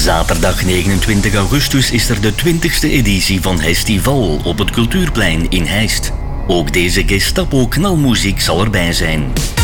Zaterdag 29 augustus is er de 20e editie van Hestival op het Cultuurplein in Heist. Ook deze Gestapo knalmuziek zal erbij zijn.